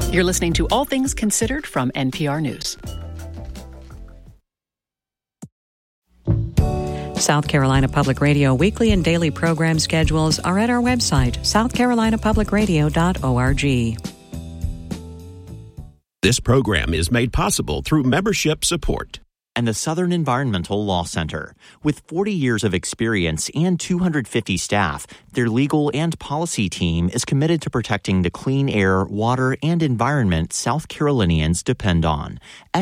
You're listening to All Things Considered from NPR News. South Carolina Public Radio weekly and daily program schedules are at our website, southcarolinapublicradio.org. This program is made possible through membership support. And the Southern Environmental Law Center. With 40 years of experience and 250 staff, their legal and policy team is committed to protecting the clean air, water, and environment South Carolinians depend on.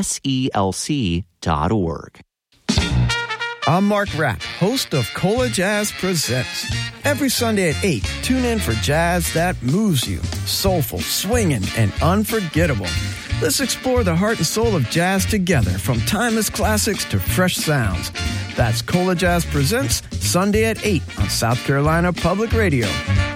SELC.org. I'm Mark Rapp, host of Cola Jazz Presents. Every Sunday at 8, tune in for jazz that moves you. Soulful, swinging, and unforgettable. Let's explore the heart and soul of jazz together, from timeless classics to fresh sounds. That's Cola Jazz Presents, Sunday at 8 on South Carolina Public Radio.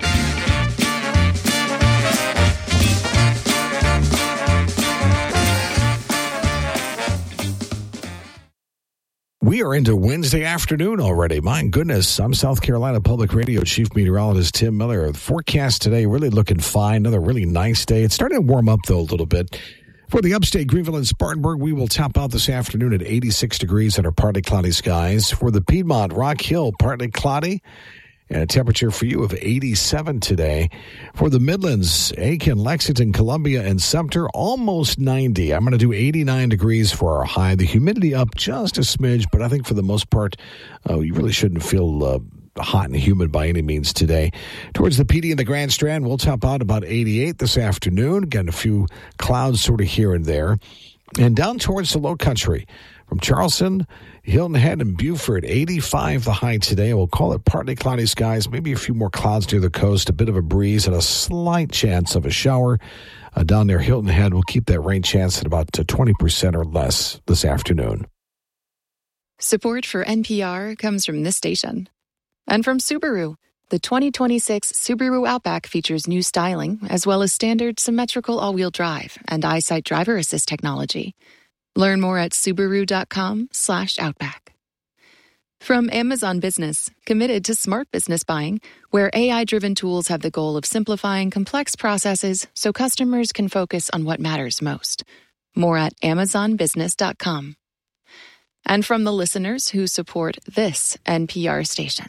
We are into Wednesday afternoon already. My goodness, I'm South Carolina Public Radio Chief Meteorologist Tim Miller. The forecast today really looking fine. Another really nice day. It's starting to warm up, though, a little bit. For the upstate, Greenville and Spartanburg, we will top out this afternoon at 86 degrees under partly cloudy skies. For the Piedmont, Rock Hill, partly cloudy. And a temperature for you of 87 today. For the Midlands, Aiken, Lexington, Columbia, and Sumter, almost 90. I'm going to do 89 degrees for our high. The humidity up just a smidge, but I think for the most part, you really shouldn't feel hot and humid by any means today. Towards the PD and the Grand Strand, we'll top out about 88 this afternoon. Again, a few clouds sort of here and there. And down towards the Low Country, from Charleston, Hilton Head, and Beaufort, 85 the high today. We'll call it partly cloudy skies, maybe a few more clouds near the coast, a bit of a breeze, and a slight chance of a shower. Down near Hilton Head, we'll keep that rain chance at about 20% or less this afternoon. Support for NPR comes from this station. And from Subaru. The 2026 Subaru Outback features new styling, as well as standard symmetrical all-wheel drive and EyeSight driver assist technology. Learn more at Subaru.com/Outback. From Amazon Business, committed to smart business buying, where AI-driven tools have the goal of simplifying complex processes so customers can focus on what matters most. More at AmazonBusiness.com. And from the listeners who support this NPR station.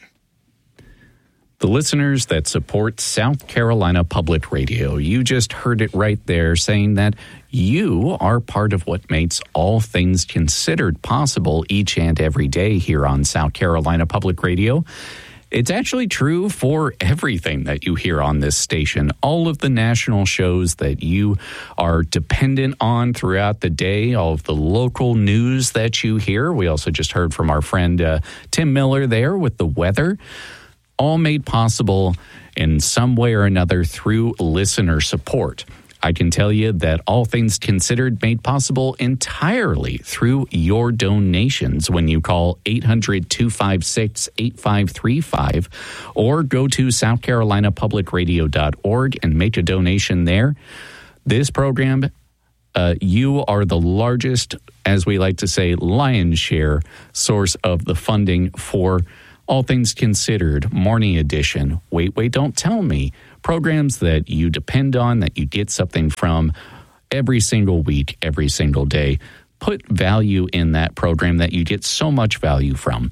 The listeners that support South Carolina Public Radio. You just heard it right there, saying that you are part of what makes All Things Considered possible each and every day here on South Carolina Public Radio. It's actually true for everything that you hear on this station. All of the national shows that you are dependent on throughout the day, all of the local news that you hear. We also just heard from our friend Tim Miller there with the weather. All made possible in some way or another through listener support. I can tell you that All Things Considered made possible entirely through your donations when you call 800-256-8535 or go to southcarolinapublicradio.org and make a donation there. This program, you are the largest, as we like to say, lion's share source of the funding for All Things Considered, Morning Edition, Wait, Don't Tell Me, programs that you depend on, that you get something from every single week, every single day. Put value in that program that you get so much value from.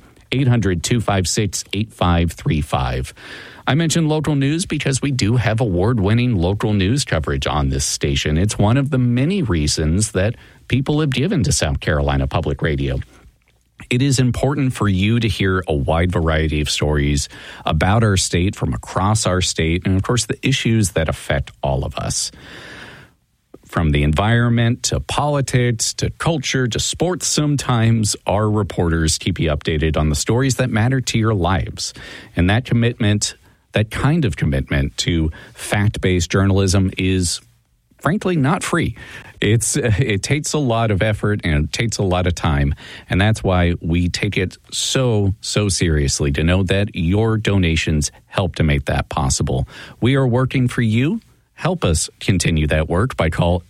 800-256-8535. I mentioned local news because we do have award-winning local news coverage on this station. It's one of the many reasons that people have given to South Carolina Public Radio. It is important for you to hear a wide variety of stories about our state, from across our state, and of course the issues that affect all of us. From the environment to politics to culture to sports, sometimes our reporters keep you updated on the stories that matter to your lives. And that commitment, that kind of commitment to fact-based journalism is frankly not free. It takes a lot of effort and it takes a lot of time, and that's why we take it so seriously to know that your donations help to make that possible. We are working for you. help us continue that work by calling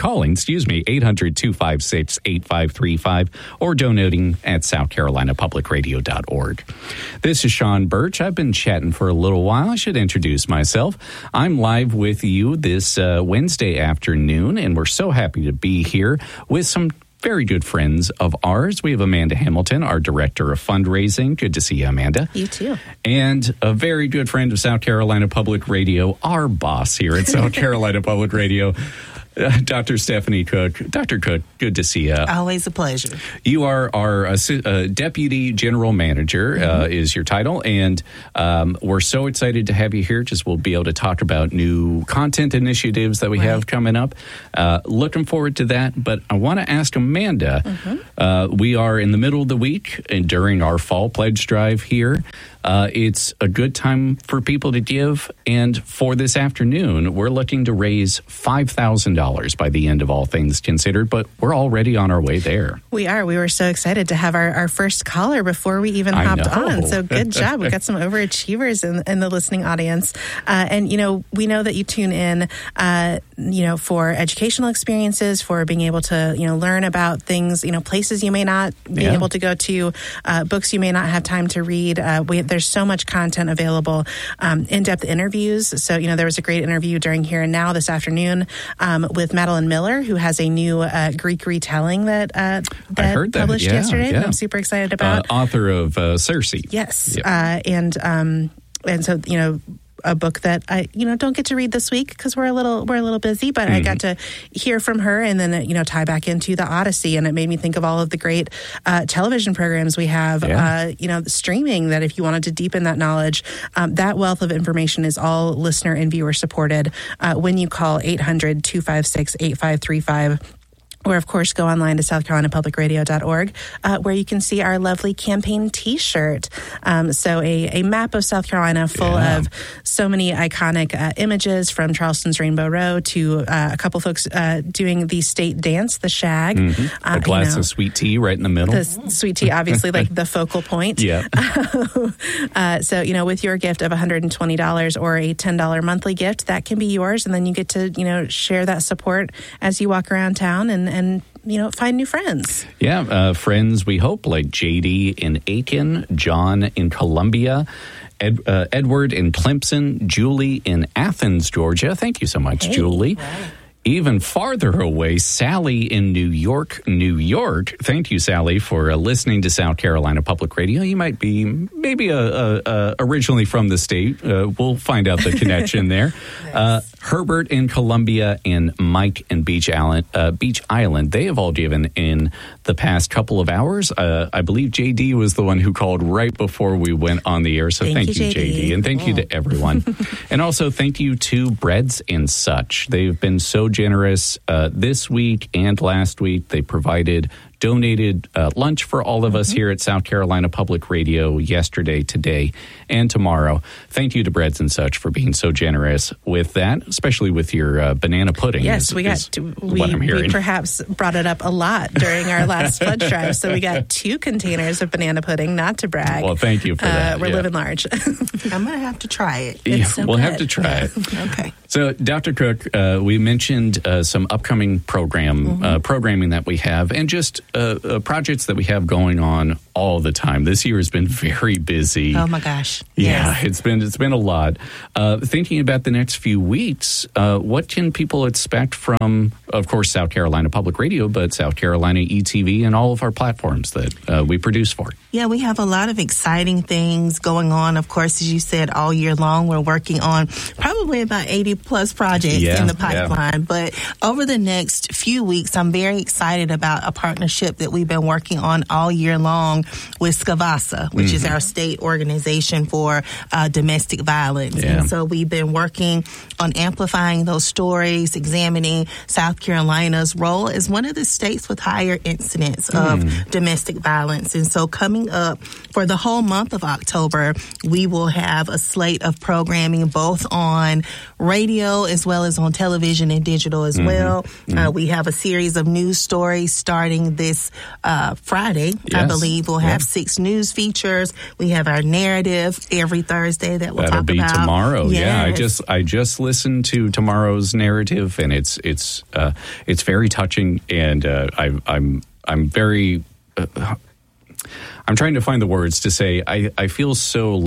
800-256-8535 or donating at southcarolinapublicradio.org. This is Sean Birch. I've been chatting for a little while. I should introduce myself. I'm live with you this Wednesday afternoon, and we're so happy to be here with some very good friends of ours. We have Amanda Hamilton, our Director of Fundraising. Good to see you, Amanda. You too. And a very good friend of South Carolina Public Radio, our boss here at South Carolina Public Radio, Dr. Stephanie Cook. Dr. Cook, good to see you. Always a pleasure. You are our Deputy General Manager, is your title, and we're so excited to have you here. Just we'll be able to talk about new content initiatives that we have coming up. Looking forward to that, but I want to ask Amanda, we are in the middle of the week and during our fall pledge drive here. It's a good time for people to give, and for this afternoon, we're looking to raise $5,000 by the end of All Things Considered, but we're already on our way there. We are. We were so excited to have our first caller before we even hopped on. So good job. We got some overachievers in the listening audience. And, we know that you tune in, for educational experiences, for being able to, learn about things, places you may not be able to go to, books you may not have time to read. There's so much content available, in-depth interviews. So, there was a great interview during Here and Now this afternoon with Madeline Miller, who has a new Greek retelling that I heard that published yesterday that I'm super excited about. Author of Circe. Yes. And so, a book that I, don't get to read this week because we're a little busy, but I got to hear from her and then, tie back into the Odyssey. And it made me think of all of the great television programs we have, streaming, that if you wanted to deepen that knowledge, that wealth of information is all listener and viewer supported when you call 800-256-8535. Or, of course, go online to southcarolinapublicradio.org, where you can see our lovely campaign T-shirt. So a map of South Carolina full of so many iconic images, from Charleston's Rainbow Row to a couple folks doing the state dance, the shag. A glass of sweet tea right in the middle. The sweet tea, obviously, like the focal point. Yeah. So, with your gift of $120 or a $10 monthly gift, that can be yours. And then you get to, share that support as you walk around town and find new friends. Yeah, friends, we hope, like JD in Aiken, John in Columbia, Edward in Clemson, Julie in Athens, Georgia. Thank you so much, Julie. Right. Even farther away, Sally in New York, New York. Thank you, Sally, for listening to South Carolina Public Radio. You might be maybe originally from the state. We'll find out the connection there. Nice. Herbert in Columbia and Mike in Beach Island. They have all given in the past couple of hours. I believe JD was the one who called right before we went on the air. So thank you, JD. And thank you to everyone. And also thank you to Breads and Such. They've been so generous this week and last week. They donated lunch for all of us here at South Carolina Public Radio yesterday, today, and tomorrow. Thank you to Breads and Such for being so generous with that, especially with your banana pudding. Yes, we perhaps brought it up a lot during our last pledge drive, so we got 2 containers of banana pudding, not to brag. Well, thank you for that. We're living large. I'm going to have to try it. We'll have to try it. Okay. So, Dr. Cook, we mentioned some upcoming programming that we have, and just projects that we have going on all the time. This year has been very busy. Oh my gosh! Yeah, yes. It's been a lot. Thinking about the next few weeks, what can people expect from, of course, South Carolina Public Radio, but South Carolina ETV and all of our platforms that we produce for? Yeah, we have a lot of exciting things going on. Of course, as you said, all year long, we're working on probably about 80 plus projects in the pipeline. Yeah. But over the next few weeks, I'm very excited about a partnership that we've been working on all year long with SCAVASA, which is our state organization for domestic violence. Yeah. And so we've been working on amplifying those stories, examining South Carolina's role as one of the states with higher incidents of domestic violence. And so coming up for the whole month of October, we will have a slate of programming both on radio as well as on television and digital as well. We have a series of news stories starting this Friday, I believe. We'll have 6 news features. We have our narrative every Thursday that we'll talk about. That'll be tomorrow. Yes. Yeah, I just listened to tomorrow's narrative, and it's very touching, and I'm very I'm trying to find the words to say I feel so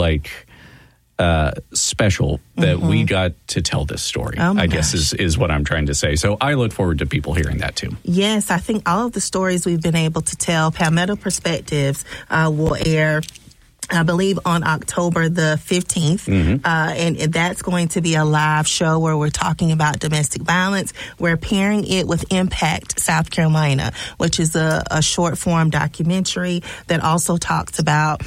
special that we got to tell this story. I guess is what I'm trying to say. So I look forward to people hearing that too. Yes, I think all of the stories we've been able to tell, Palmetto Perspectives will air, I believe, on October the 15th. And that's going to be a live show where we're talking about domestic violence. We're pairing it with Impact South Carolina, which is a short form documentary that also talks about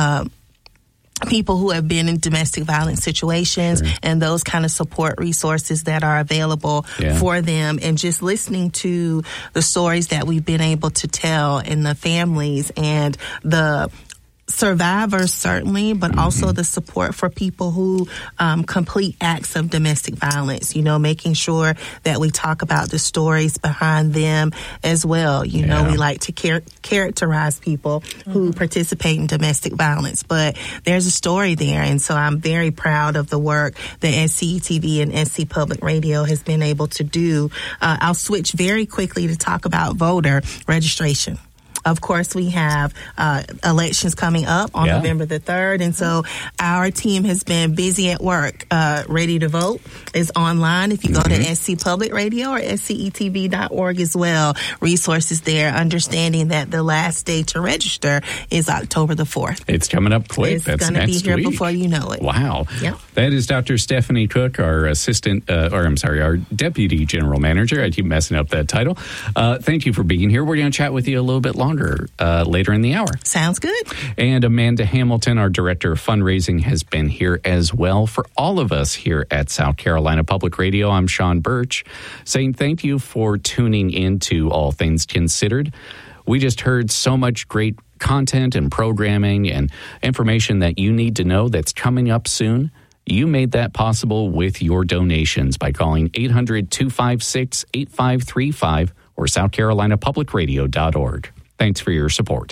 people who have been in domestic violence situations and those kind of support resources that are available for them. And just listening to the stories that we've been able to tell and the families and the survivors, certainly, but also the support for people who complete acts of domestic violence, making sure that we talk about the stories behind them as well. We like to characterize people who participate in domestic violence, but there's a story there. And so I'm very proud of the work that SCETV and SC Public Radio has been able to do. I'll switch very quickly to talk about voter registration. Of course, we have elections coming up on November the 3rd. And so our team has been busy at work. Ready to Vote is online. If you go to SC Public Radio or scetv.org as well, resources there, understanding that the last day to register is October the 4th. It's coming up quick. It's going to be here before you know it. Wow. Yep. That is Dr. Stephanie Cook, our our Deputy General Manager. I keep messing up that title. Thank you for being here. We're going to chat with you a little bit longer later in the hour. Sounds good. And Amanda Hamilton, our Director of Fundraising, has been here as well. For all of us here at South Carolina Public Radio, I'm Sean Birch, saying thank you for tuning in to All Things Considered. We just heard so much great content and programming and information that you need to know that's coming up soon. You made that possible with your donations by calling 800-256-8535 or southcarolinapublicradio.org. Thanks for your support.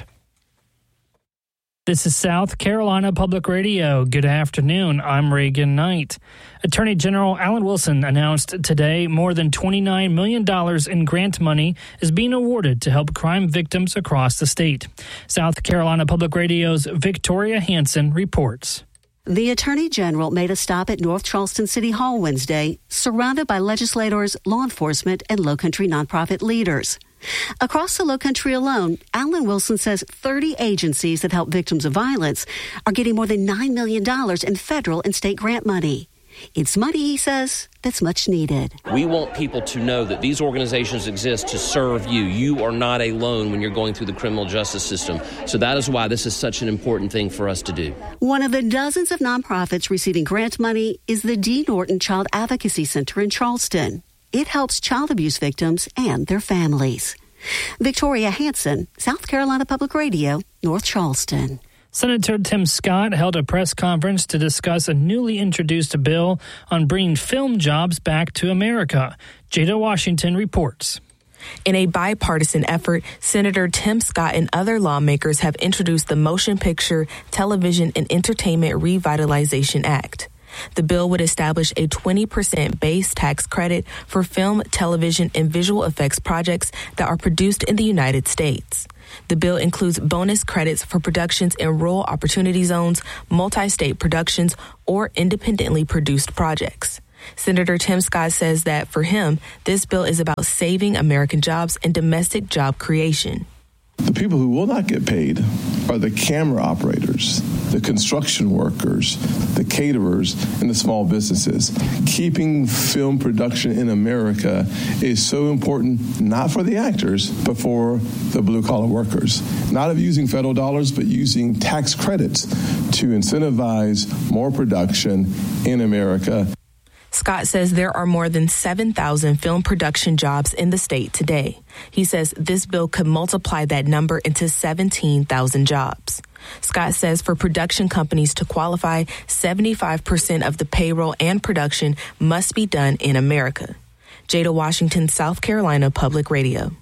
This is South Carolina Public Radio. Good afternoon. I'm Reagan Knight. Attorney General Alan Wilson announced today more than $29 million in grant money is being awarded to help crime victims across the state. South Carolina Public Radio's Victoria Hansen reports. The Attorney General made a stop at North Charleston City Hall Wednesday, surrounded by legislators, law enforcement, and Low Country nonprofit leaders. Across the Low Country alone, Alan Wilson says 30 agencies that help victims of violence are getting more than $9 million in federal and state grant money. It's money, he says, that's much needed. We want people to know that these organizations exist to serve you. You are not alone when you're going through the criminal justice system. So that is why this is such an important thing for us to do. One of the dozens of nonprofits receiving grant money is the D. Norton Child Advocacy Center in Charleston. It helps child abuse victims and their families. Victoria Hansen, South Carolina Public Radio, North Charleston. Senator Tim Scott held a press conference to discuss a newly introduced bill on bringing film jobs back to America. Jada Washington reports. In a bipartisan effort, Senator Tim Scott and other lawmakers have introduced the Motion Picture, Television, and Entertainment Revitalization Act. The bill would establish a 20% base tax credit for film, television, and visual effects projects that are produced in the United States. The bill includes bonus credits for productions in rural opportunity zones, multi-state productions, or independently produced projects. Senator Tim Scott says that for him, this bill is about saving American jobs and domestic job creation. The people who will not get paid are the camera operators, the construction workers, the caterers, and the small businesses. Keeping film production in America is so important, not for the actors, but for the blue-collar workers. Not of using federal dollars, but using tax credits to incentivize more production in America. Scott says there are more than 7,000 film production jobs in the state today. He says this bill could multiply that number into 17,000 jobs. Scott says for production companies to qualify, 75% of the payroll and production must be done in America. Jada Washington, South Carolina Public Radio.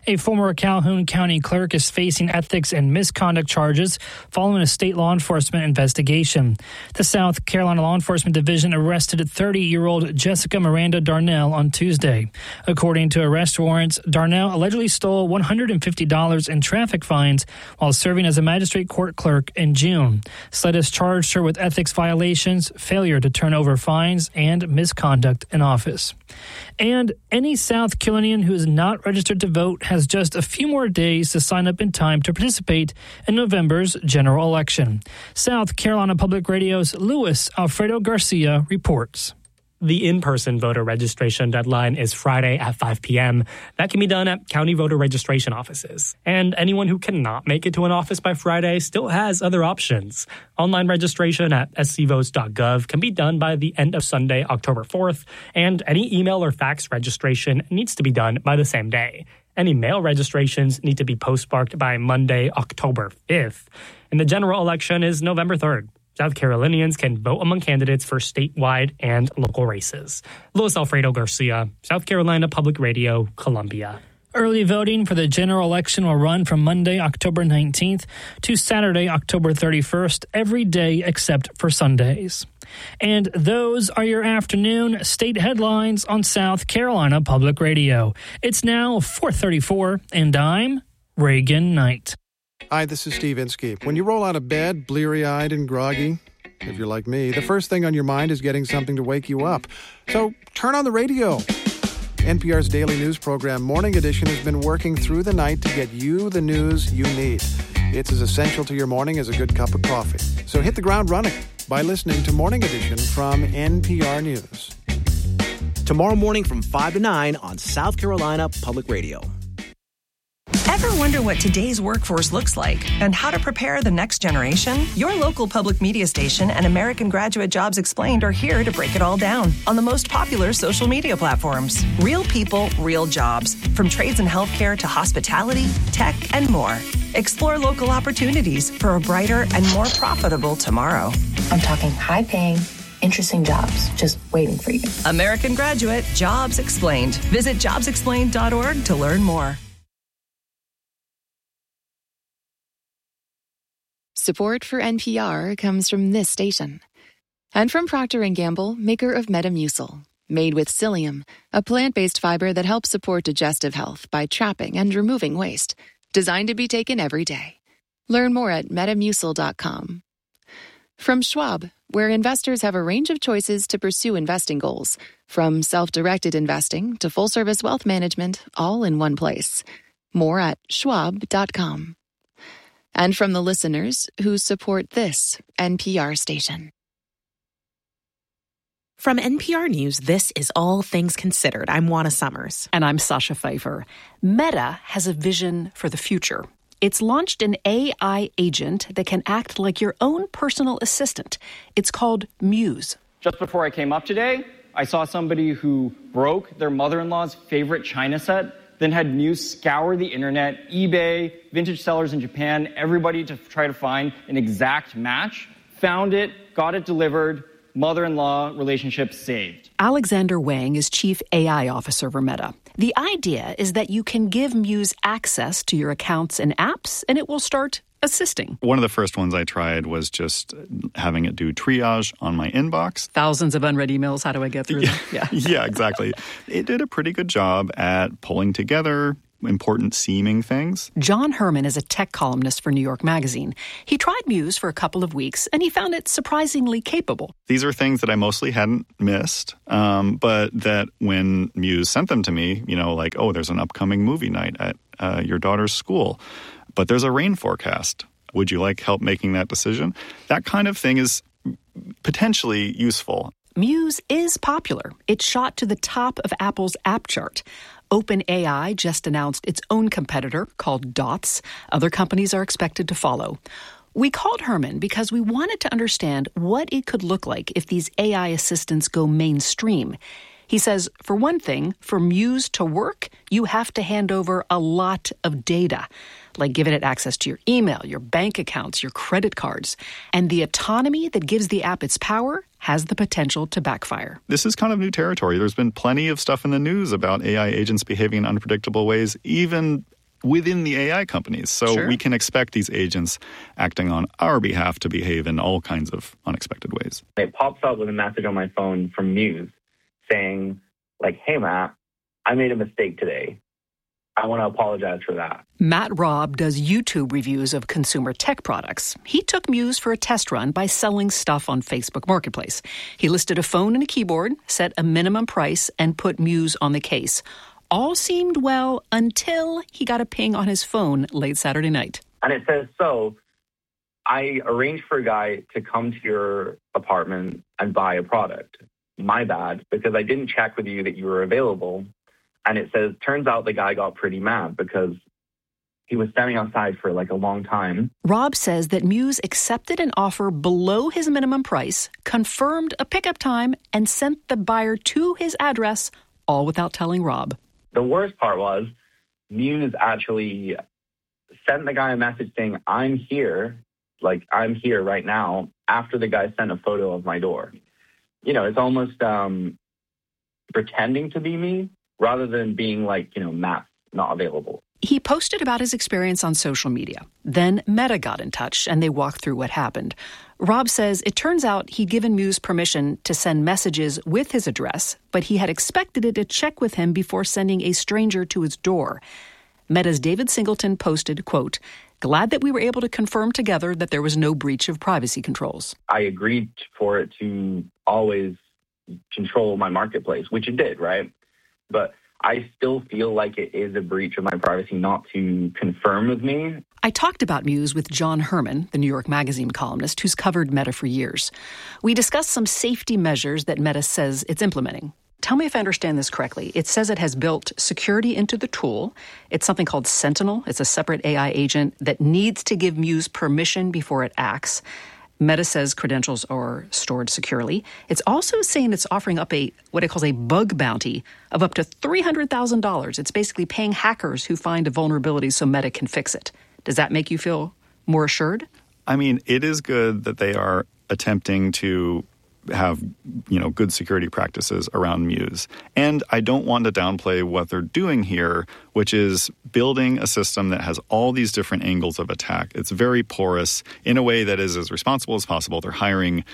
A former Calhoun County clerk is facing ethics and misconduct charges following a state law enforcement investigation. The South Carolina Law Enforcement Division arrested 30-year-old Jessica Miranda Darnell on Tuesday. According to arrest warrants, Darnell allegedly stole $150 in traffic fines while serving as a magistrate court clerk in June. SLEDIS charged her with ethics violations, failure to turn over fines, and misconduct in office. And any South Carolinian who is not registered to vote has just a few more days to sign up in time to participate in November's general election. South Carolina Public Radio's Luis Alfredo Garcia reports. The in-person voter registration deadline is Friday at 5 p.m. That can be done at county voter registration offices. And anyone who cannot make it to an office by Friday still has other options. Online registration at scvotes.gov can be done by the end of Sunday, October 4th, and any email or fax registration needs to be done by the same day. Any mail registrations need to be postmarked by Monday, October 5th. And the general election is November 3rd. South Carolinians can vote among candidates for statewide and local races. Luis Alfredo Garcia, South Carolina Public Radio, Columbia. Early voting for the general election will run from Monday, October 19th to Saturday, October 31st, every day except for Sundays. And those are your afternoon state headlines on South Carolina Public Radio. It's now 4:34, and I'm Reagan Knight. Hi, this is Steve Inskeep. When you roll out of bed, bleary-eyed and groggy, if you're like me, the first thing on your mind is getting something to wake you up. So turn on the radio. NPR's daily news program, Morning Edition, has been working through the night to get you the news you need. It's as essential to your morning as a good cup of coffee. So hit the ground running by listening to Morning Edition from NPR News. Tomorrow morning from 5 to 9 on South Carolina Public Radio. Ever wonder what today's workforce looks like and how to prepare the next generation? Your local public media station and American Graduate Jobs Explained are here to break it all down on the most popular social media platforms. Real people, real jobs, from trades and healthcare to hospitality, tech, and more. Explore local opportunities for a brighter and more profitable tomorrow. I'm talking high-paying, interesting jobs just waiting for you. American Graduate Jobs Explained. Visit jobsexplained.org to learn more. Support for NPR comes from this station. And from Procter & Gamble, maker of Metamucil. Made with psyllium, a plant-based fiber that helps support digestive health by trapping and removing waste. Designed to be taken every day. Learn more at metamucil.com. From Schwab, where investors have a range of choices to pursue investing goals. From self-directed investing to full-service wealth management, all in one place. More at schwab.com. And from the listeners who support this NPR station. From NPR News, this is All Things Considered. I'm Juana Summers. And I'm Sasha Pfeiffer. Meta has a vision for the future. It's launched an AI agent that can act like your own personal assistant. It's called Muse. Just before I came up today, I saw somebody who broke their mother-in-law's favorite china set, then had Muse scour the internet, eBay, vintage sellers in Japan, everybody to try to find an exact match. Found it, got it delivered, mother-in-law relationship saved. Alexander Wang is Chief AI Officer for Meta. The idea is that you can give Muse access to your accounts and apps, and it will start assisting. One of the first ones I tried was just having it do triage on my inbox. Thousands of unread emails. How do I get through them? Yeah. Yeah, exactly. It did a pretty good job at pulling together important seeming things. John Herman is a tech columnist for New York Magazine. He tried Muse for a couple of weeks, and he found it surprisingly capable. These are things that I mostly hadn't missed, but that when Muse sent them to me, like, oh, there's an upcoming movie night at your daughter's school, but there's a rain forecast. Would you like help making that decision? That kind of thing is potentially useful. Muse is popular. It shot to the top of Apple's app chart. OpenAI just announced its own competitor called Dots. Other companies are expected to follow. We called Herman because we wanted to understand what it could look like if these AI assistants go mainstream. He says, for one thing, for Muse to work, you have to hand over a lot of data, like giving it access to your email, your bank accounts, your credit cards. And the autonomy that gives the app its power has the potential to backfire. This is kind of new territory. There's been plenty of stuff in the news about AI agents behaving in unpredictable ways, even within the AI companies. So we can expect these agents acting on our behalf to behave in all kinds of unexpected ways. It pops up with a message on my phone from Muse saying, like, hey, Matt, I made a mistake today. I want to apologize for that. Matt Robb does YouTube reviews of consumer tech products. He took Muse for a test run by selling stuff on Facebook Marketplace. He listed a phone and a keyboard, set a minimum price, and put Muse on the case. All seemed well until he got a ping on his phone late Saturday night. And it says, so I arranged for a guy to come to your apartment and buy a product. My bad, because I didn't check with you that you were available. And it says, turns out the guy got pretty mad because he was standing outside for like a long time. Rob says that Muse accepted an offer below his minimum price, confirmed a pickup time, and sent the buyer to his address, all without telling Rob. The worst part was Muse actually sent the guy a message saying, I'm here right now, after the guy sent a photo of my door. You know, it's almost pretending to be me, rather than being like, Matt's not available. He posted about his experience on social media. Then Meta got in touch, and they walked through what happened. Rob says it turns out he'd given Muse permission to send messages with his address, but he had expected it to check with him before sending a stranger to his door. Meta's David Singleton posted, quote, glad that we were able to confirm together that there was no breach of privacy controls. I agreed for it to always control my marketplace, which it did, right? But I still feel like it is a breach of my privacy not to confirm with me. I talked about Muse with John Herman, the New York Magazine columnist who's covered Meta for years. We discussed some safety measures that Meta says it's implementing. Tell me if I understand this correctly. It says it has built security into the tool. It's something called Sentinel. It's a separate AI agent that needs to give Muse permission before it acts. Meta says credentials are stored securely. It's also saying it's offering up what it calls a bug bounty of up to $300,000. It's basically paying hackers who find a vulnerability so Meta can fix it. Does that make you feel more assured? I mean, it is good that they are attempting to have, good security practices around Muse. And I don't want to downplay what they're doing here, which is building a system that has all these different angles of attack. It's very porous in a way that is as responsible as possible. They're hiring,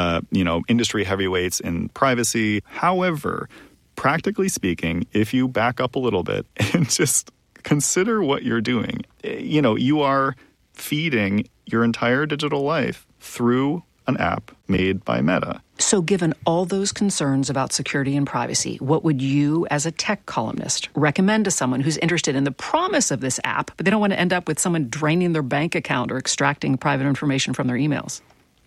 industry heavyweights in privacy. However, practically speaking, if you back up a little bit and just consider what you're doing, you are feeding your entire digital life through an app made by Meta. So given all those concerns about security and privacy, what would you, as a tech columnist, recommend to someone who's interested in the promise of this app, but they don't want to end up with someone draining their bank account or extracting private information from their emails?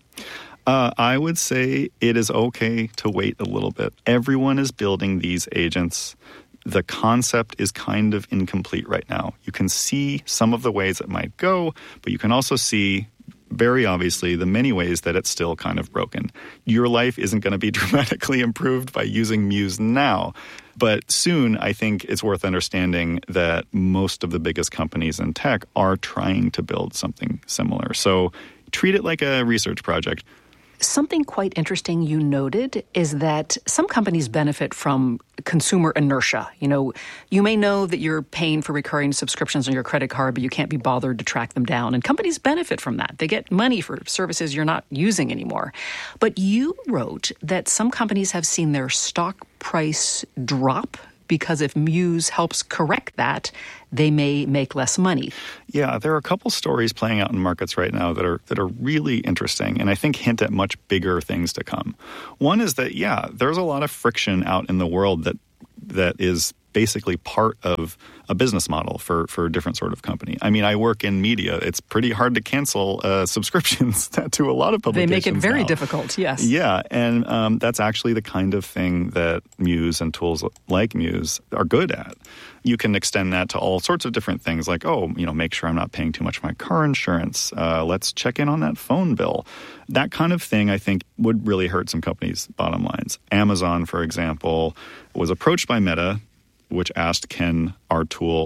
I would say it is okay to wait a little bit. Everyone is building these agents. The concept is kind of incomplete right now. You can see some of the ways it might go, but you can also see very obviously the many ways that it's still kind of broken. Your life isn't going to be dramatically improved by using Muse now. But soon, I think it's worth understanding that most of the biggest companies in tech are trying to build something similar. So treat it like a research project. Something quite interesting you noted is that some companies benefit from consumer inertia. You may know that you're paying for recurring subscriptions on your credit card, but you can't be bothered to track them down. And companies benefit from that. They get money for services you're not using anymore. But you wrote that some companies have seen their stock price drop because if Muse helps correct that, they may make less money. Yeah, there are a couple stories playing out in markets right now that are really interesting and I think hint at much bigger things to come. One is that, there's a lot of friction out in the world that is basically part of a business model for a different sort of company. I mean, I work in media. It's pretty hard to cancel subscriptions to a lot of publications. They make it very now. Difficult, yes. Yeah, and that's actually the kind of thing that Muse and tools like Muse are good at. You can extend that to all sorts of different things like, make sure I'm not paying too much for my car insurance. Let's check in on that phone bill. That kind of thing, I think, would really hurt some companies' bottom lines. Amazon, for example, was approached by Meta, which asked, can our tool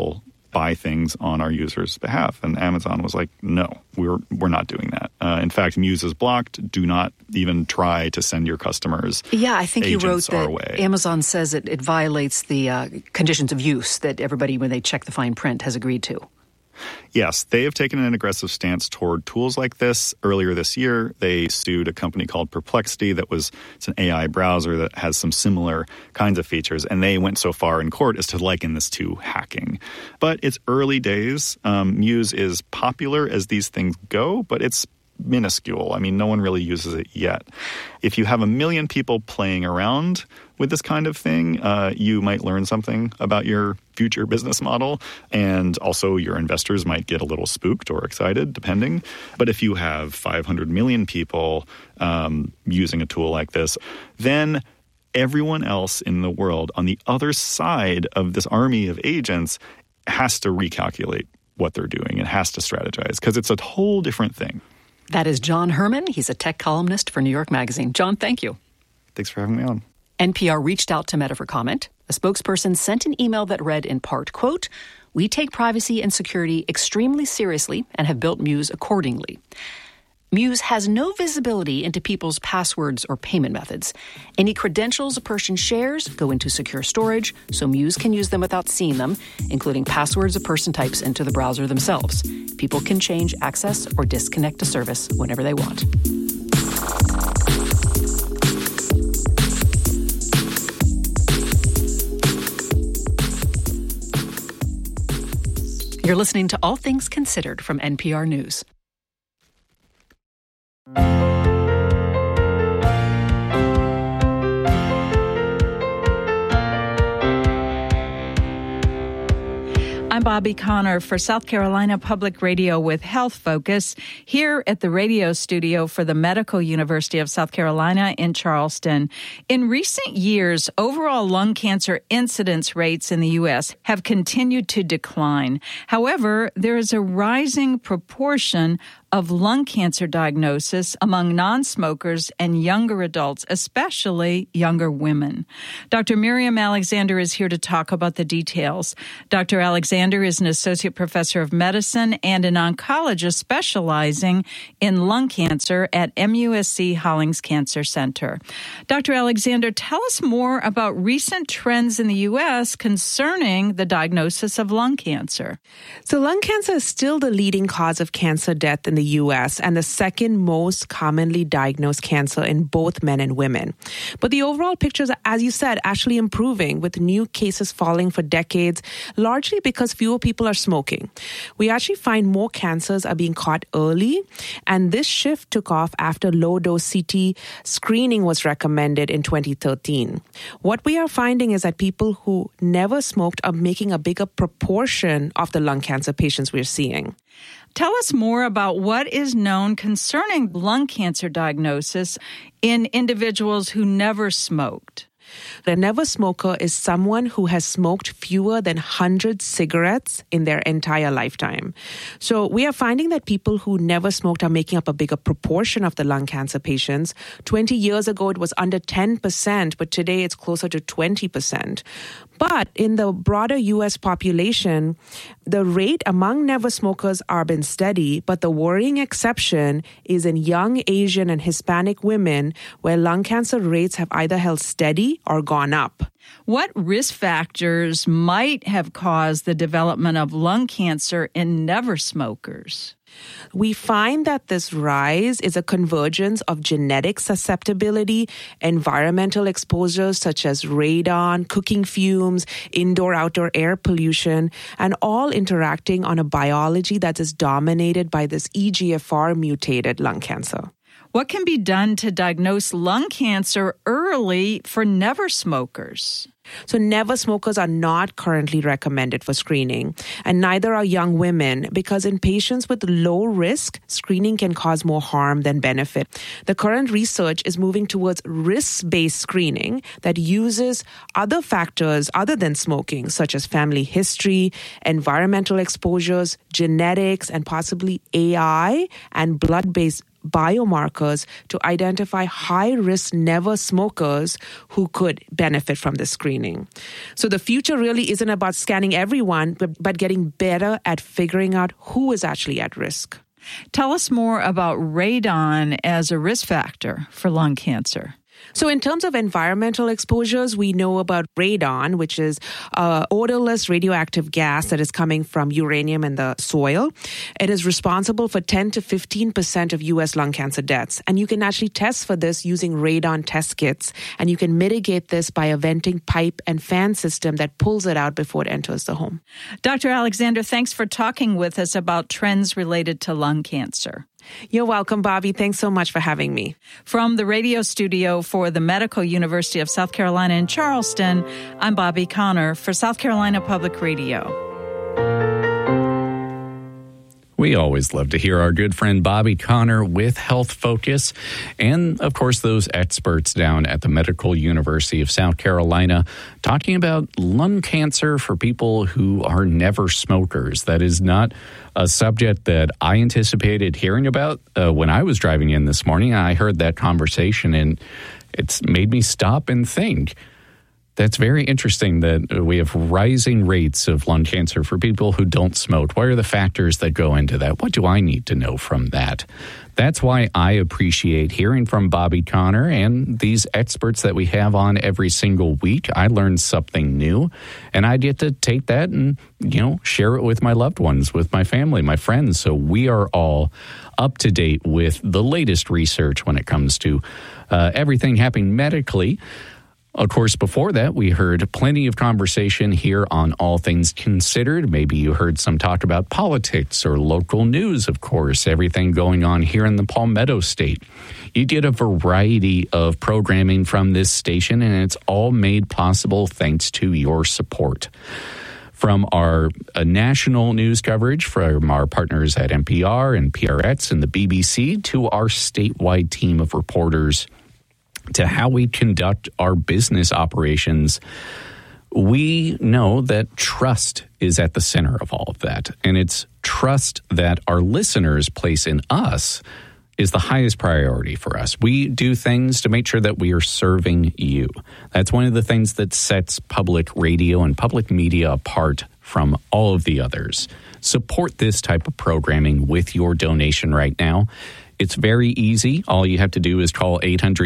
buy things on our users' behalf. And Amazon was like, no, we're not doing that. In fact, Muse is blocked. Do not even try to send your customers Yeah, I think you wrote that way. Amazon says it violates the conditions of use that everybody, when they check the fine print, has agreed to. Yes, they have taken an aggressive stance toward tools like this. Earlier this year, they sued a company called Perplexity it's an AI browser that has some similar kinds of features, and they went so far in court as to liken this to hacking. But it's early days. Muse is popular as these things go, but it's minuscule. I mean, no one really uses it yet. If you have 1 million people playing around with this kind of thing, you might learn something about your future business model, and also your investors might get a little spooked or excited, depending. But if you have 500 million people using a tool like this, then everyone else in the world on the other side of this army of agents has to recalculate what they're doing and has to strategize, because it's a whole different thing. That is John Herman. He's a tech columnist for New York Magazine. John, thank you. Thanks for having me on. NPR reached out to Meta for comment. A spokesperson sent an email that read in part, quote, "We take privacy and security extremely seriously and have built Muse accordingly." Muse has no visibility into people's passwords or payment methods. Any credentials a person shares go into secure storage, so Muse can use them without seeing them, including passwords a person types into the browser themselves. People can change access or disconnect a service whenever they want. You're listening to All Things Considered from NPR News. I'm Bobby Connor for South Carolina Public Radio with Health Focus here at the radio studio for the Medical University of South Carolina in Charleston. In recent years, overall lung cancer incidence rates in the U.S. have continued to decline. However, there is a rising proportion of lung cancer diagnosis among non-smokers and younger adults, especially younger women. Dr. Miriam Alexander is here to talk about the details. Dr. Alexander is an associate professor of medicine and an oncologist specializing in lung cancer at MUSC Hollings Cancer Center. Dr. Alexander, tell us more about recent trends in the U.S. concerning the diagnosis of lung cancer. So lung cancer is still the leading cause of cancer death in the U.S. and the second most commonly diagnosed cancer in both men and women. But the overall picture is, as you said, actually improving, with new cases falling for decades, largely because fewer people are smoking. We actually find more cancers are being caught early, and this shift took off after low-dose CT screening was recommended in 2013. What we are finding is that people who never smoked are making a bigger proportion of the lung cancer patients we're seeing. Tell us more about what is known concerning lung cancer diagnosis in individuals who never smoked. The never smoker is someone who has smoked fewer than 100 cigarettes in their entire lifetime. So we are finding that people who never smoked are making up a bigger proportion of the lung cancer patients. 20 years ago, it was under 10%, but today it's closer to 20%. But in the broader U.S. population, the rate among never smokers are been steady, but the worrying exception is in young Asian and Hispanic women, where lung cancer rates have either held steady or gone up. What risk factors might have caused the development of lung cancer in never smokers? We find that this rise is a convergence of genetic susceptibility, environmental exposures such as radon, cooking fumes, indoor-outdoor air pollution, and all interacting on a biology that is dominated by this EGFR-mutated lung cancer. What can be done to diagnose lung cancer early for never smokers? So never smokers are not currently recommended for screening, and neither are young women, because in patients with low risk, screening can cause more harm than benefit. The current research is moving towards risk-based screening that uses other factors other than smoking, such as family history, environmental exposures, genetics, and possibly AI and blood-based biomarkers to identify high-risk never smokers who could benefit from this screening. screening. So the future really isn't about scanning everyone, but getting better at figuring out who is actually at risk. Tell us more about radon as a risk factor for lung cancer. So in terms of environmental exposures, we know about radon, which is an odorless radioactive gas that is coming from uranium in the soil. It is responsible for 10 to 15% of U.S. lung cancer deaths. And you can actually test for this using radon test kits. And you can mitigate this by a venting pipe and fan system that pulls it out before it enters the home. Dr. Alexander, thanks for talking with us about trends related to lung cancer. You're welcome, Bobby. Thanks so much for having me. From the radio studio for the Medical University of South Carolina in Charleston, I'm Bobby Connor for South Carolina Public Radio. We always love to hear our good friend Bobby Connor with Health Focus, and of course those experts down at the Medical University of South Carolina talking about lung cancer for people who are never smokers. That is not a subject that I anticipated hearing about when I was driving in this morning. I heard that conversation and it's made me stop and think. That's very interesting that we have rising rates of lung cancer for people who don't smoke. What are the factors that go into that? What do I need to know from that? That's why I appreciate hearing from Bobby Connor and these experts that we have on every single week. I learn something new, and I get to take that and, share it with my loved ones, with my family, my friends. So we are all up to date with the latest research when it comes to everything happening medically. Of course, before that, we heard plenty of conversation here on All Things Considered. Maybe you heard some talk about politics or local news, of course, everything going on here in the Palmetto State. You get a variety of programming from this station, and it's all made possible thanks to your support. From our national news coverage from our partners at NPR and PRX and the BBC to our statewide team of reporters, to how we conduct our business operations, we know that trust is at the center of all of that. And it's trust that our listeners place in us is the highest priority for us. We do things to make sure that we are serving you. That's one of the things that sets public radio and public media apart from all of the others. Support this type of programming with your donation right now. It's very easy. All you have to do is call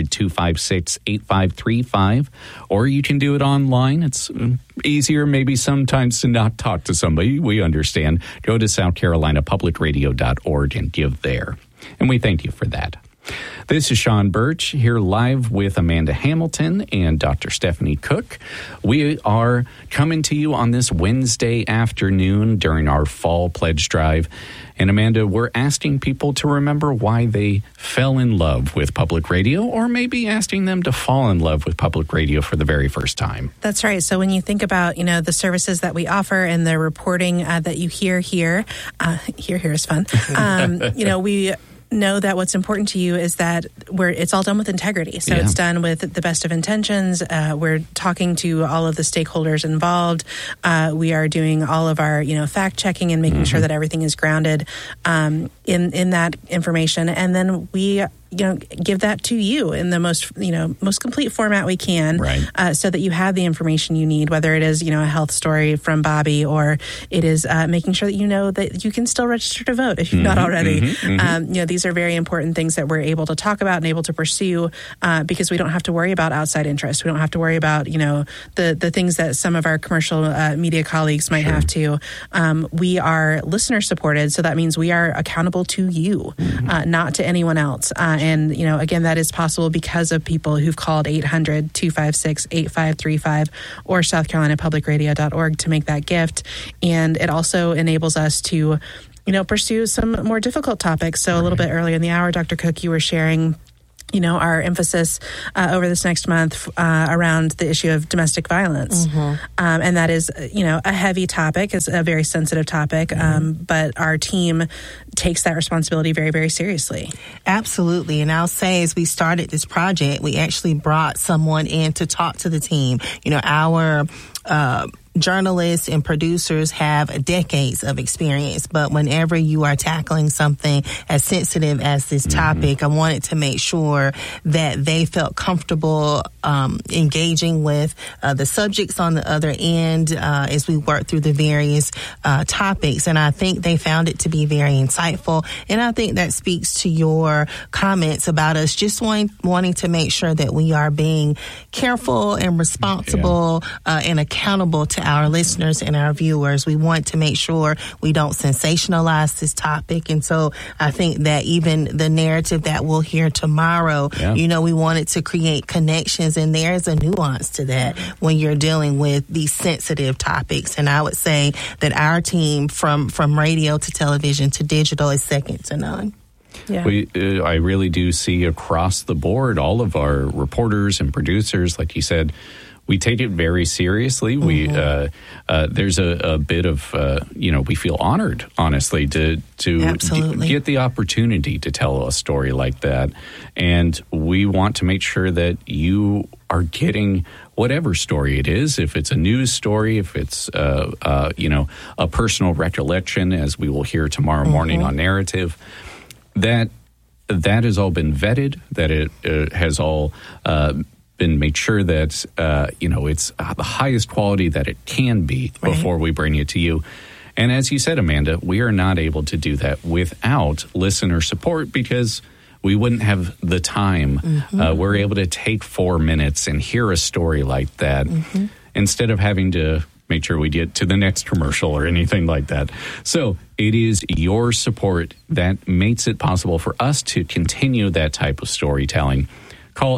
800-256-8535, or you can do it online. It's easier maybe sometimes to not talk to somebody. We understand. Go to southcarolinapublicradio.org and give there. And we thank you for that. This is Sean Birch here live with Amanda Hamilton and Dr. Stephanie Cook. We are coming to you on this Wednesday afternoon during our fall pledge drive. And Amanda, we're asking people to remember why they fell in love with public radio, or maybe asking them to fall in love with public radio for the very first time. That's right. So when you think about, the services that we offer and the reporting that you hear here, here is fun. We know that what's important to you is that it's all done with integrity. So it's done with the best of intentions. We're talking to all of the stakeholders involved. We are doing all of our, fact checking and making sure that everything is grounded in that information. And then we give that to you in the most complete format we can, so that you have the information you need, whether it is, a health story from Bobby, or it is making sure that that you can still register to vote if you're not already. These are very important things that we're able to talk about and able to pursue because we don't have to worry about outside interest. We don't have to worry about, the things that some of our commercial media colleagues might have to. We are listener supported, so that means we are accountable to you, not to anyone else. And, again, that is possible because of people who've called 800-256-8535 or southcarolinapublicradio.org to make that gift. And it also enables us to, pursue some more difficult topics. So a little bit earlier in the hour, Dr. Cook, you were sharing our emphasis over this next month around the issue of domestic violence. And that is, a heavy topic. It's a very sensitive topic, but our team takes that responsibility very, very seriously. Absolutely. And I'll say, as we started this project, we actually brought someone in to talk to the team. Our journalists and producers have decades of experience, but whenever you are tackling something as sensitive as this topic, I wanted to make sure that they felt comfortable engaging with the subjects on the other end as we work through the various topics. And I think they found it to be very insightful. And I think that speaks to your comments about us just wanting to make sure that we are being careful and responsible and accountable to our listeners and our viewers. We want to make sure we don't sensationalize this topic. And so I think that even the narrative that we'll hear tomorrow, we wanted to create connections, and there is a nuance to that when you're dealing with these sensitive topics. And I would say that our team from radio to television to digital is second to none. Yeah. I really do see across the board, all of our reporters and producers, like you said, we take it very seriously. We there's a bit of we feel honored, honestly, to get the opportunity to tell a story like that, and we want to make sure that you are getting whatever story it is. If it's a news story, if it's a personal recollection, as we will hear tomorrow morning on Narrative, that has all been vetted. That it has all been made sure that it's the highest quality that it can be before we bring it to you. And as you said, Amanda, we are not able to do that without listener support, because we wouldn't have the time. We're able to take 4 minutes and hear a story like that instead of having to make sure we get to the next commercial or anything like that. So it is your support that makes it possible for us to continue that type of storytelling. Call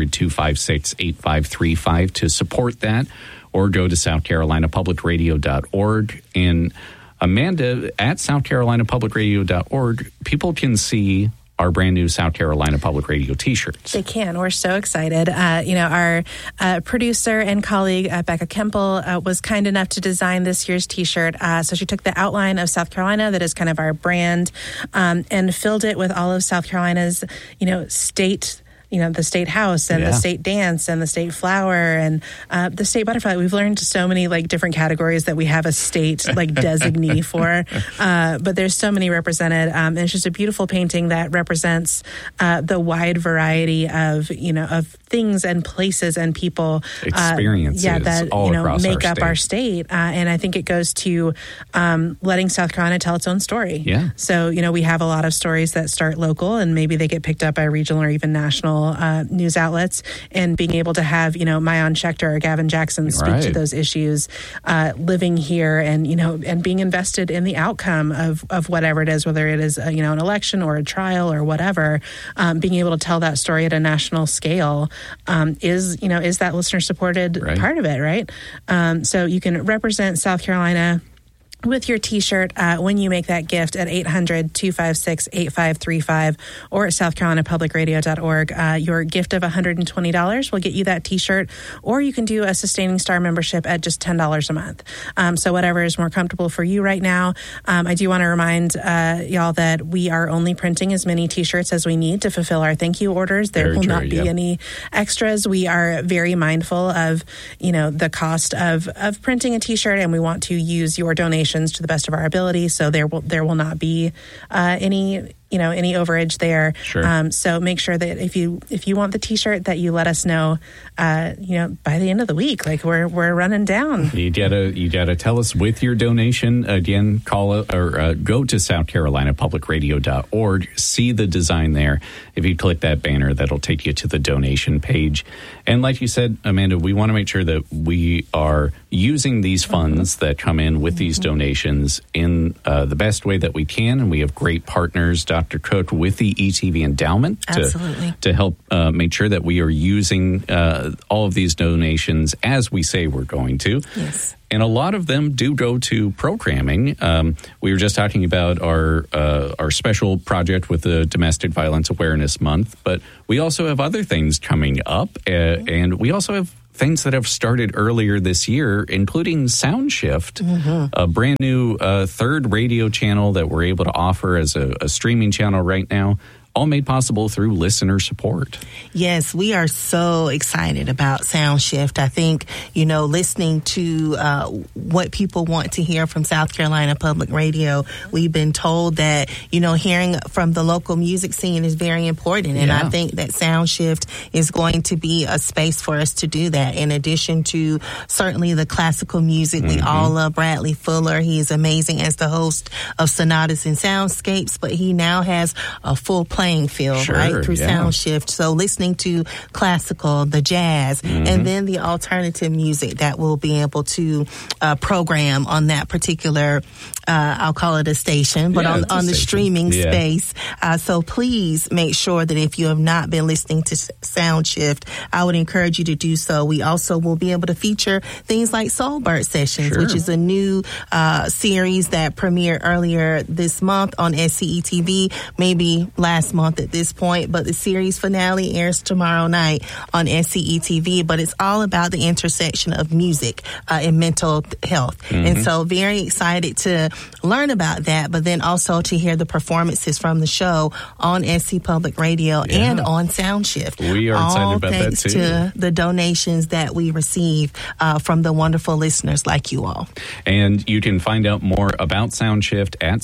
800-256-8535 to support that, or go to southcarolinapublicradio.org. And Amanda, at southcarolinapublicradio.org, people can see our brand new South Carolina Public Radio T-shirts. They can. We're so excited. Our producer and colleague, Becca Kemple, was kind enough to design this year's T-shirt. So she took the outline of South Carolina, that is kind of our brand, and filled it with all of South Carolina's, state, the state house and the state dance and the state flower and the state butterfly. We've learned so many different categories that we have a state designee for, but there's so many represented. And it's just a beautiful painting that represents the wide variety of things and places and people, experiences, that all across make up state. our state. And I think it goes to letting South Carolina tell its own story. Yeah. So we have a lot of stories that start local and maybe they get picked up by regional or even national news outlets, and being able to have Mayan Schechter or Gavin Jackson speak to those issues, living here and and being invested in the outcome of whatever it is, whether it is an election or a trial or whatever. Being able to tell that story at a national scale is that listener supported part of it, right? So you can represent South Carolina with your T-shirt when you make that gift at 800-256-8535 or at southcarolinapublicradio.org. Your gift of $120 will get you that T-shirt, or you can do a Sustaining Star membership at just $10 a month. So whatever is more comfortable for you right now. I do want to remind y'all that we are only printing as many T-shirts as we need to fulfill our thank you orders. There will not be any extras. We are very mindful of the cost of printing a T-shirt, and we want to use your donation to the best of our ability, so there will not be any overage there. Sure. So make sure that if you want the T-shirt, that you let us know by the end of the week. We're running down. You gotta tell us with your donation. Again, call or go to southcarolinapublicradio.org. See the design there. If you click that banner, that'll take you to the donation page. And like you said, Amanda, we want to make sure that we are using these funds that come in with these donations in the best way that we can. And we have great partners, Dr. Cook with the ETV Endowment to help make sure that we are using all of these donations as we say we're going to. Yes. And a lot of them do go to programming. We were just talking about our special project with the Domestic Violence Awareness Month, but we also have other things coming up, and we also have things that have started earlier this year, including SoundShift, a brand new third radio channel that we're able to offer as a streaming channel right now. all made possible through listener support. Yes, we are so excited about SoundShift. I think, listening to what people want to hear from South Carolina Public Radio, we've been told that, hearing from the local music scene is very important. And I think that SoundShift is going to be a space for us to do that. In addition to certainly the classical music, we all love Bradley Fuller. He is amazing as the host of Sonatas and Soundscapes, but he now has a full playing field, right, through SoundShift. So listening to classical, the jazz, and then the alternative music that we'll be able to program on that particular, I'll call it a station, but on the streaming space. So please make sure that if you have not been listening to SoundShift, I would encourage you to do so. We also will be able to feature things like Soulbird Sessions, which is a new series that premiered earlier this month on SCE-TV, maybe last month at this point, but the series finale airs tomorrow night on SCE-TV. But it's all about the intersection of music and mental health. And so very excited to learn about that, but then also to hear the performances from the show on SC Public Radio and on SoundShift. We are excited about that too. Thanks to the donations that we receive from the wonderful listeners like you all. And you can find out more about SoundShift at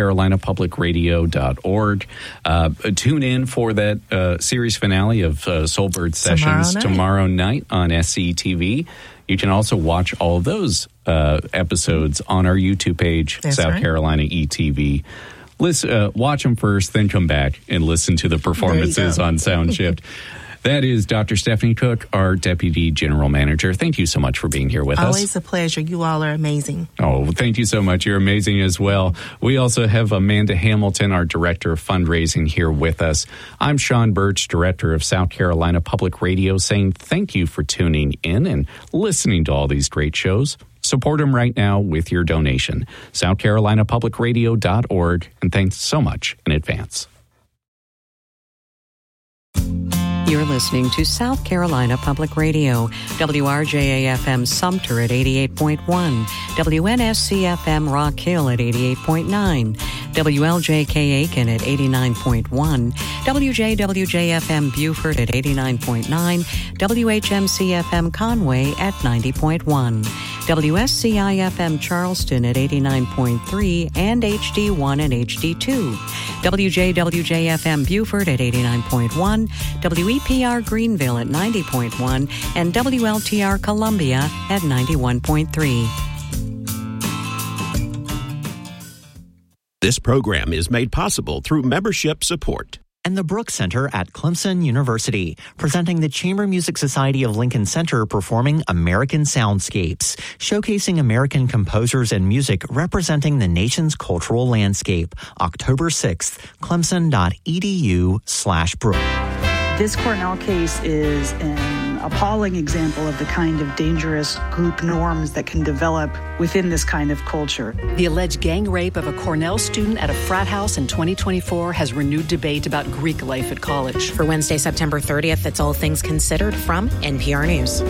southcarolinapublicradio.org. Tune in for that series finale of Soulbird Sessions tomorrow night on SCE-TV. You can also watch all of those episodes on our YouTube page, South Carolina ETV. Watch them first, then come back and listen to the performances on SoundShift. That is Dr. Stephanie Cook, our Deputy General Manager. Thank you so much for being here with us. Always a pleasure. You all are amazing. Oh, thank you so much. You're amazing as well. We also have Amanda Hamilton, our Director of Fundraising, here with us. I'm Sean Birch, Director of South Carolina Public Radio, saying thank you for tuning in and listening to all these great shows. Support them right now with your donation. SouthCarolinaPublicRadio.org. And thanks so much in advance. You're listening to South Carolina Public Radio, WRJA-FM Sumter at 88.1, WNSC-FM Rock Hill at 88.9, WLJK Aiken at 89.1, WJWJ-FM Beaufort at 89.9, WHMC-FM Conway at 90.1, WSCI-FM Charleston at 89.3 and HD1 and HD2, WJWJ-FM Beaufort at 89.1, WEPR Greenville at 90.1, and WLTR Columbia at 91.3. This program is made possible through membership support. And the Brooks Center at Clemson University, presenting the Chamber Music Society of Lincoln Center performing American Soundscapes, showcasing American composers and music representing the nation's cultural landscape. October 6th, clemson.edu/Brooks. This Cornell case is an appalling example of the kind of dangerous group norms that can develop within this kind of culture. The alleged gang rape of a Cornell student at a frat house in 2024 has renewed debate about Greek life at college. For Wednesday, September 30th, that's All Things Considered from NPR News.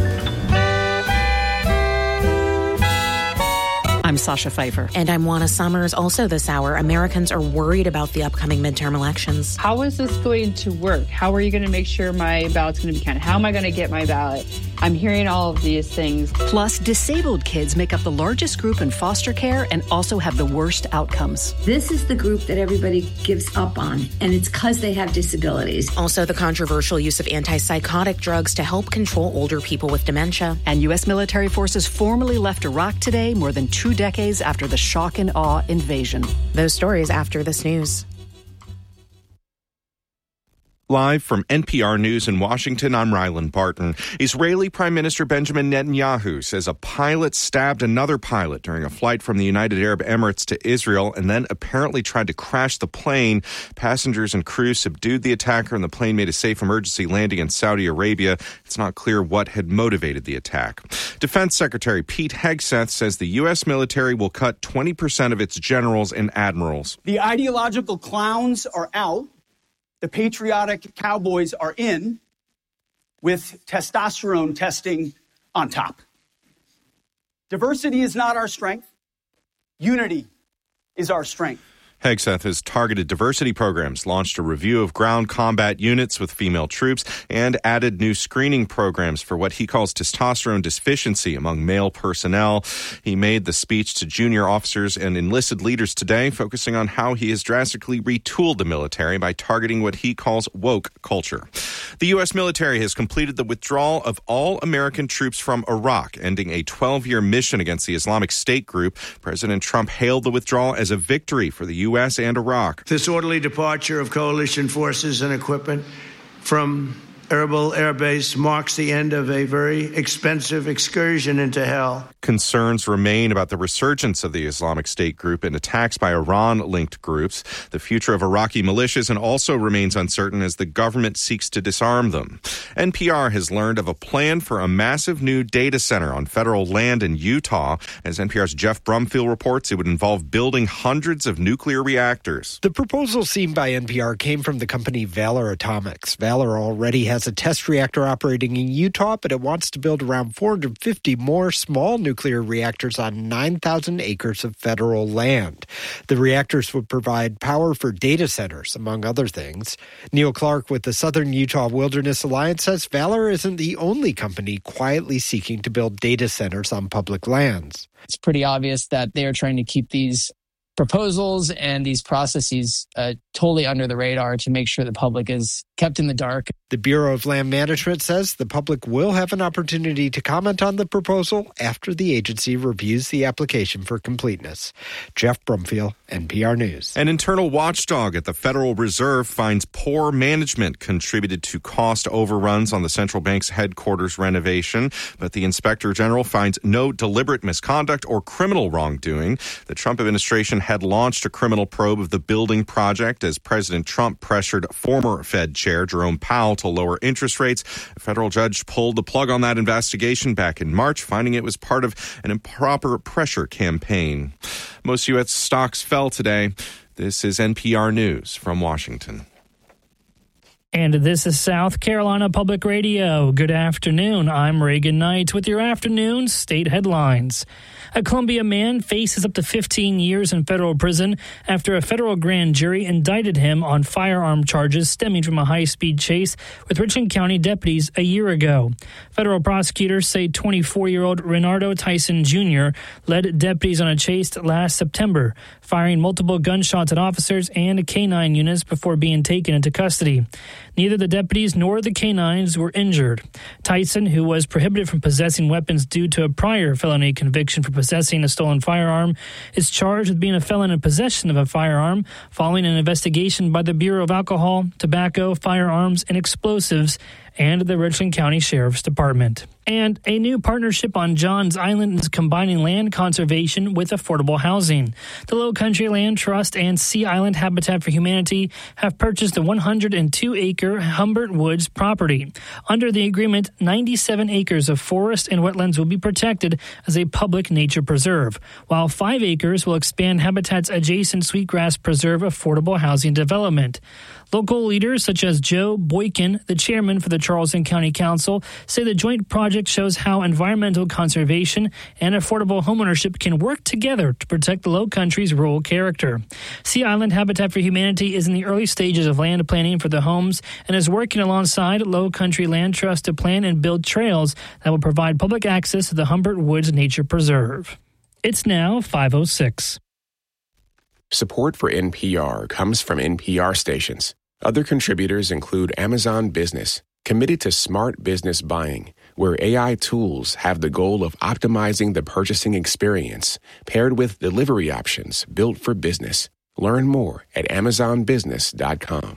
I'm Sasha Pfeiffer. And I'm Juana Summers. Also this hour, Americans are worried about the upcoming midterm elections. How is this going to work? How are you going to make sure my ballot's going to be counted? How am I going to get my ballot? I'm hearing all of these things. Plus, disabled kids make up the largest group in foster care and also have the worst outcomes. This is the group that everybody gives up on, and it's because they have disabilities. Also, the controversial use of antipsychotic drugs to help control older people with dementia. And U.S. military forces formally left Iraq today, more than 2 decades after the shock and awe invasion. Those stories after this news. Live from NPR News in Washington, I'm Rylan Barton. Israeli Prime Minister Benjamin Netanyahu says a pilot stabbed another pilot during a flight from the United Arab Emirates to Israel and then apparently tried to crash the plane. Passengers and crew subdued the attacker and the plane made a safe emergency landing in Saudi Arabia. It's not clear what had motivated the attack. Defense Secretary Pete Hegseth says the U.S. military will cut 20% of its generals and admirals. The ideological clowns are out. The patriotic cowboys are in, with testosterone testing on top. Diversity is not our strength. Unity is our strength. Hegseth has targeted diversity programs, launched a review of ground combat units with female troops, and added new screening programs for what he calls testosterone deficiency among male personnel. He made the speech to junior officers and enlisted leaders today, focusing on how he has drastically retooled the military by targeting what he calls woke culture. The U.S. military has completed the withdrawal of all American troops from Iraq, ending a 12-year mission against the Islamic State group. President Trump hailed the withdrawal as a victory for the U.S. and Iraq. This orderly departure of coalition forces and equipment from Erbil Air Base marks the end of a very expensive excursion into hell. Concerns remain about the resurgence of the Islamic State group and attacks by Iran-linked groups. The future of Iraqi militias also remains uncertain as the government seeks to disarm them. NPR has learned of a plan for a massive new data center on federal land in Utah. As NPR's Jeff Brumfield reports, it would involve building hundreds of nuclear reactors. The proposal seen by NPR came from the company Valor Atomics. Valor already has a test reactor operating in Utah, but it wants to build around 450 more small nuclear reactors on 9,000 acres of federal land. The reactors would provide power for data centers, among other things. Neil Clark with the Southern Utah Wilderness Alliance says Valor isn't the only company quietly seeking to build data centers on public lands. It's pretty obvious that they are trying to keep these proposals and these processes totally under the radar to make sure the public is kept in the dark. The Bureau of Land Management says the public will have an opportunity to comment on the proposal after the agency reviews the application for completeness. Jeff Brumfield, NPR News. An internal watchdog at the Federal Reserve finds poor management contributed to cost overruns on the central bank's headquarters renovation, but the Inspector General finds no deliberate misconduct or criminal wrongdoing. The Trump administration had launched a criminal probe of the building project as President Trump pressured former Fed Chair Jerome Powell to lower interest rates. A federal judge pulled the plug on that investigation back in March, finding it was part of an improper pressure campaign. Most U.S. stocks fell today. This is NPR News from Washington. And this is South Carolina Public Radio. Good afternoon. I'm Reagan Knight with your afternoon state headlines. A Columbia man faces up to 15 years in federal prison after a federal grand jury indicted him on firearm charges stemming from a high-speed chase with Richland County deputies a year ago. Federal prosecutors say 24-year-old Renardo Tyson Jr. led deputies on a chase last September, firing multiple gunshots at officers and canine units before being taken into custody. Neither the deputies nor the canines were injured. Tyson, who was prohibited from possessing weapons due to a prior felony conviction for possessing a stolen firearm, is charged with being a felon in possession of a firearm following an investigation by the Bureau of Alcohol, Tobacco, Firearms, and Explosives and the Richland County Sheriff's Department. And a new partnership on Johns Island is combining land conservation with affordable housing. The Low Country Land Trust and Sea Island Habitat for Humanity have purchased the 102-acre Humbert Woods property. Under the agreement, 97 acres of forest and wetlands will be protected as a public nature preserve, while 5 acres will expand Habitat's adjacent Sweetgrass Preserve affordable housing development. Local leaders such as Joe Boykin, the chairman for the Charleston County Council, say the joint project shows how environmental conservation and affordable homeownership can work together to protect the Low Country's rural character. Sea Island Habitat for Humanity is in the early stages of land planning for the homes and is working alongside Low Country Land Trust to plan and build trails that will provide public access to the Humbert Woods Nature Preserve. It's now 5:06. Support for NPR comes from NPR stations. Other contributors include Amazon Business, committed to smart business buying, where AI tools have the goal of optimizing the purchasing experience, paired with delivery options built for business. Learn more at amazonbusiness.com.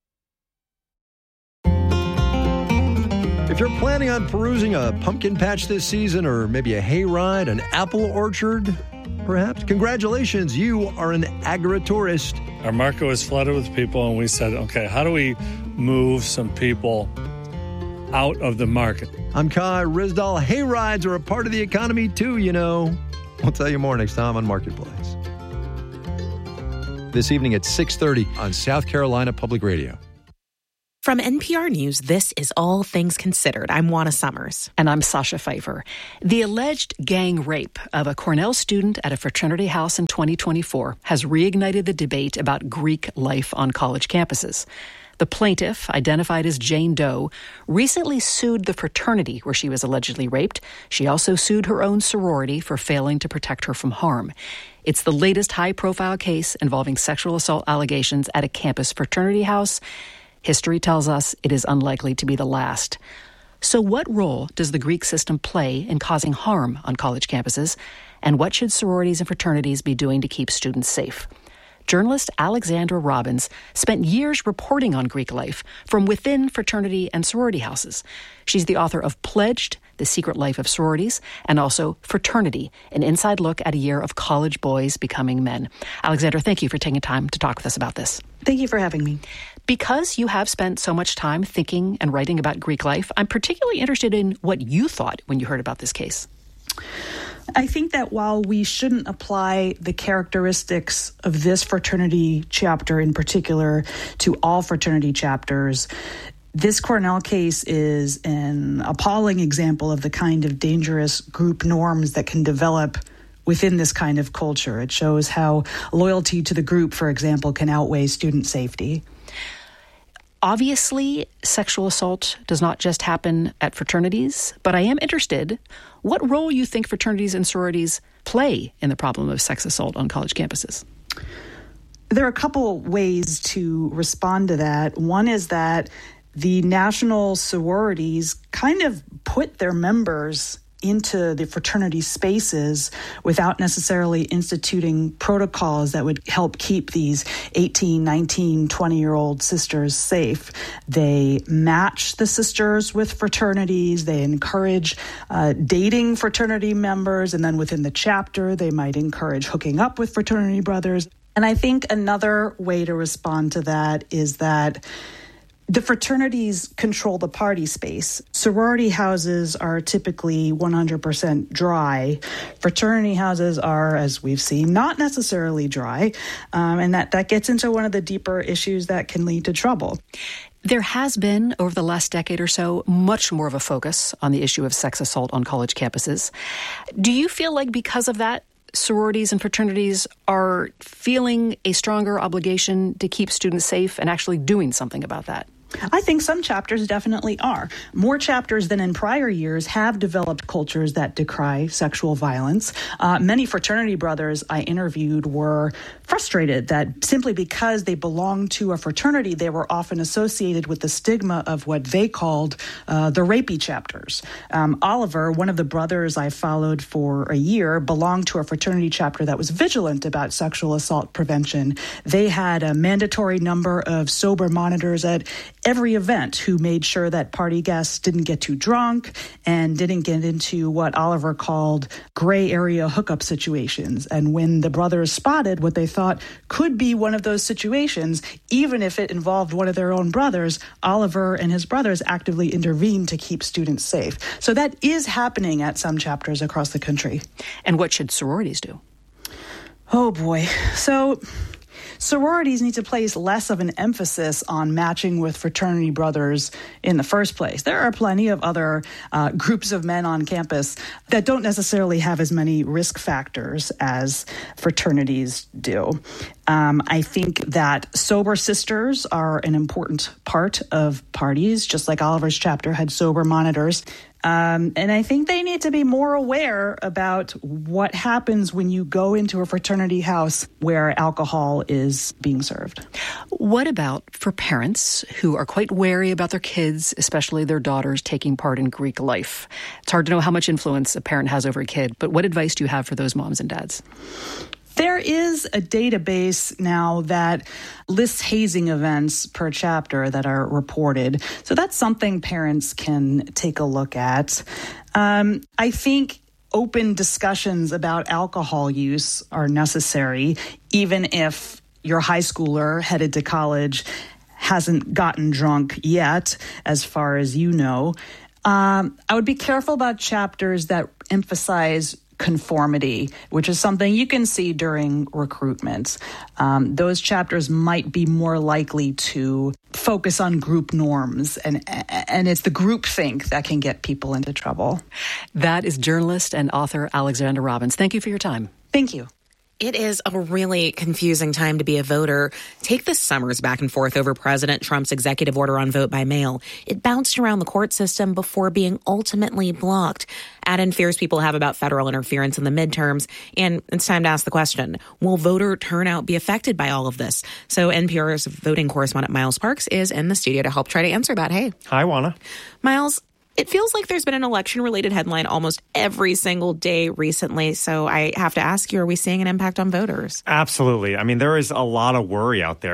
If you're planning on perusing a pumpkin patch this season, or maybe a hayride, an apple orchard, perhaps, congratulations, you are an agritourist. Our market was flooded with people, and we said, okay, how do we move some people out of the market? I'm Kai Rizdal. Hayrides are a part of the economy too, you know. We'll tell you more next time on Marketplace. This evening at 6:30 on South Carolina Public Radio. From NPR News, this is All Things Considered. I'm Juana Summers. And I'm Sasha Pfeiffer. The alleged gang rape of a Cornell student at a fraternity house in 2024 has reignited the debate about Greek life on college campuses. The plaintiff, identified as Jane Doe, recently sued the fraternity where she was allegedly raped. She also sued her own sorority for failing to protect her from harm. It's the latest high-profile case involving sexual assault allegations at a campus fraternity house. History tells us it is unlikely to be the last. So what role does the Greek system play in causing harm on college campuses? And what should sororities and fraternities be doing to keep students safe? Journalist Alexandra Robbins spent years reporting on Greek life from within fraternity and sorority houses. She's the author of Pledged, The Secret Life of Sororities, and also Fraternity, an inside look at a year of college boys becoming men. Alexandra, thank you for taking time to talk with us about this. Thank you for having me. Because you have spent so much time thinking and writing about Greek life, I'm particularly interested in what you thought when you heard about this case. I think that while we shouldn't apply the characteristics of this fraternity chapter in particular to all fraternity chapters, this Cornell case is an appalling example of the kind of dangerous group norms that can develop within this kind of culture. It shows how loyalty to the group, for example, can outweigh student safety. Obviously, sexual assault does not just happen at fraternities, but I am interested what role you think fraternities and sororities play in the problem of sex assault on college campuses. There are a couple ways to respond to that. One is that the national sororities kind of put their members into the fraternity spaces without necessarily instituting protocols that would help keep these 18, 19, 20-year-old sisters safe. They match the sisters with fraternities. They encourage dating fraternity members. And then within the chapter, they might encourage hooking up with fraternity brothers. And I think another way to respond to that is that the fraternities control the party space. Sorority houses are typically 100% dry. Fraternity houses are, as we've seen, not necessarily dry. And that gets into one of the deeper issues that can lead to trouble. There has been, over the last decade or so, much more of a focus on the issue of sex assault on college campuses. Do you feel like because of that, sororities and fraternities are feeling a stronger obligation to keep students safe and actually doing something about that? I think some chapters definitely are. More chapters than in prior years have developed cultures that decry sexual violence. Many fraternity brothers I interviewed were frustrated that simply because they belonged to a fraternity, they were often associated with the stigma of what they called the rapey chapters. Oliver, one of the brothers I followed for a year, belonged to a fraternity chapter that was vigilant about sexual assault prevention. They had a mandatory number of sober monitors at every event who made sure that party guests didn't get too drunk and didn't get into what Oliver called gray area hookup situations. And when the brothers spotted what they thought could be one of those situations, even if it involved one of their own brothers, Oliver and his brothers actively intervened to keep students safe. So that is happening at some chapters across the country. And what should sororities do? Oh, boy. So sororities need to place less of an emphasis on matching with fraternity brothers in the first place. There are plenty of other groups of men on campus that don't necessarily have as many risk factors as fraternities do. I think that sober sisters are an important part of parties, just like Oliver's chapter had sober monitors. And I think they need to be more aware about what happens when you go into a fraternity house where alcohol is being served. What about for parents who are quite wary about their kids, especially their daughters, taking part in Greek life? It's hard to know how much influence a parent has over a kid, but what advice do you have for those moms and dads? There is a database now that lists hazing events per chapter that are reported. So that's something parents can take a look at. I think open discussions about alcohol use are necessary, even if your high schooler headed to college hasn't gotten drunk yet, as far as you know. I would be careful about chapters that emphasize conformity, which is something you can see during recruitment. Those chapters might be more likely to focus on group norms, and it's the groupthink that can get people into trouble. That is journalist and author Alexandra Robbins. Thank you for your time. Thank you. It is a really confusing time to be a voter. Take this summer's back and forth over President Trump's executive order on vote by mail. It bounced around the court system before being ultimately blocked. Add in fears people have about federal interference in the midterms, and it's time to ask the question, will voter turnout be affected by all of this? So NPR's voting correspondent Miles Parks is in the studio to help try to answer that. Hey. Hi, Juana. Miles, it feels like there's been an election-related headline almost every single day recently, so I have to ask you, are we seeing an impact on voters? Absolutely. I mean, there is a lot of worry out there.